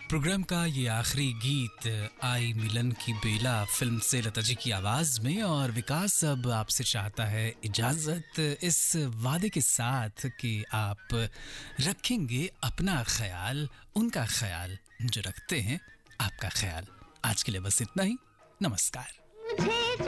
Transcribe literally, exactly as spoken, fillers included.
Programme का ये आखिरी गीत आई मिलन की बेला फिल्म से लता जी की आवाज में, और विकास अब आपसे चाहता है इजाजत इस वादे के साथ कि आप रखेंगे अपना ख्याल, उनका ख्याल जो रखते हैं आपका ख्याल। आज के लिए बस इतना ही। नमस्कार।